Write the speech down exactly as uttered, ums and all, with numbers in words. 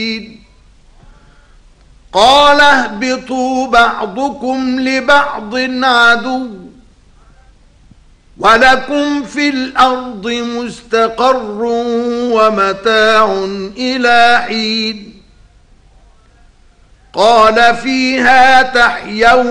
قال اهبطوا بعضكم لبعض عدو ولكم في الأرض مستقر ومتاع إلى حين قال فيها تحيون